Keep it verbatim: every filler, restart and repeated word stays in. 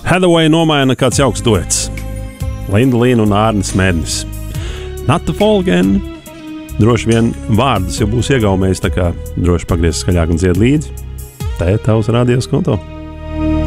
Hathaway nomaina kāds jauks duets. Linda Līna un Ārnis Mednis. Not the fall again. Droši vien vārdus jau būs iegaumējis, tā kā droši pagriez skaļāk un dzied līdzi. Te tavs radios konto.